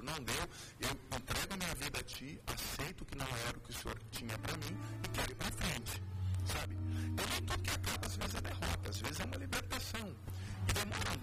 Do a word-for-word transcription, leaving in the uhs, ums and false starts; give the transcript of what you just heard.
não deu, eu entrego a minha vida a Ti, aceito que não era o que o Senhor tinha para mim e quero ir para frente, sabe? Então, nem tudo que acaba, às vezes, é